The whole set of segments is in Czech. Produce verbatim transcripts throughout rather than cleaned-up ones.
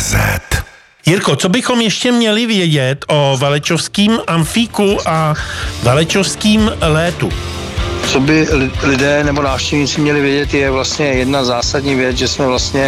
zet. Jirko, co bychom ještě měli vědět o Valečovském amfíku a Valečovském létu? Co by lidé nebo návštěvníci měli vědět, je vlastně jedna zásadní věc, že jsme vlastně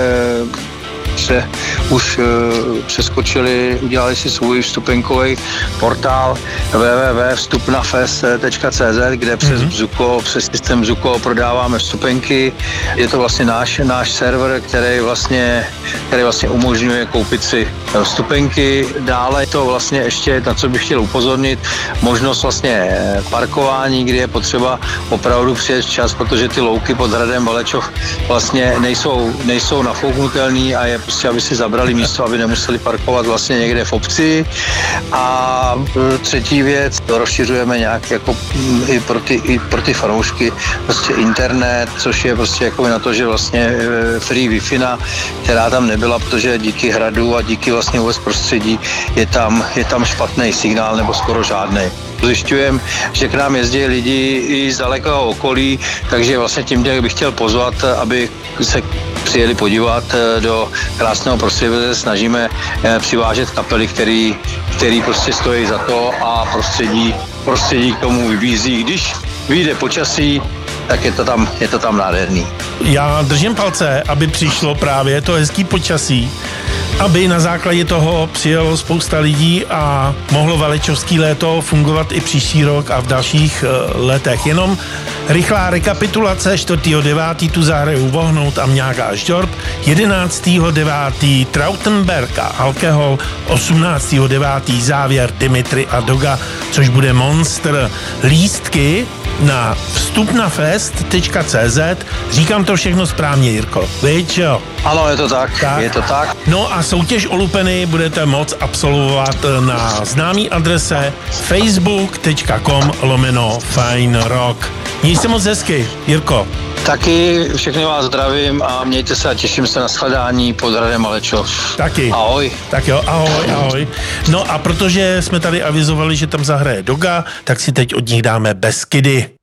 e, se už e, přeskočili, udělali si svůj vstupenkový portál w w w tečka vstupnafest tečka c z, kde přes mm-hmm. Bzuko, přes systém Bzuko prodáváme vstupenky. Je to vlastně náš, náš server, který vlastně, který vlastně umožňuje koupit si vstupenky. Dále je to vlastně ještě, na co bych chtěl upozornit, možnost vlastně parkování, kdy je potřeba opravdu přijet čas, protože ty louky pod hradem Valečov vlastně nejsou, nejsou nafouknutelný a je prostě, aby si zabrali místo, aby nemuseli parkovat vlastně někde v obci. A třetí věc, rozšiřujeme nějak jako i pro ty, i pro ty fanoušky prostě internet, což je prostě jako na to, že vlastně free Wi-Fi, která tam nebyla, protože díky hradu a díky vlastně vůbec prostředí je tam, je tam špatný signál nebo skoro žádný. Zjišťujem, že k nám jezdí lidi i z dalekého okolí, takže vlastně tím bych chtěl pozvat, aby se přijeli podívat do krásného prostředí, protože snažíme přivážet kapely, který, který prostě stojí za to a prostředí, prostředí k tomu vybízí. Když vyjde počasí, tak je to tam, je to tam nádherný. Já držím palce, aby přišlo právě to hezký počasí, aby na základě toho přijelo spousta lidí a mohlo Valečovský léto fungovat i příští rok a v dalších uh, letech. Jenom rychlá rekapitulace: čtvrtého devátého tu zahrajou Vohnout a Mňák a Žďort, jedenáctého devátého Trautenberg a Alkohol, osmnáctého devátého závěr Dimitri a Doga, což bude monster. Lístky na vstupnafest tečka c z. Říkám to všechno správně, Jirko. Víš, jo? Ano, je to tak, tak, je to tak. No a soutěž o lupeny budete moct absolvovat na známý adrese facebook tečka com lomeno fine rock. Měj se moc hezky, Jirko. Taky všechny vás zdravím a mějte se a těším se na shledání pod hradem Valečov. Taky. Ahoj. Tak jo, ahoj, ahoj. No a protože jsme tady avizovali, že tam zahraje Doga, tak si teď od nich dáme Beskydy.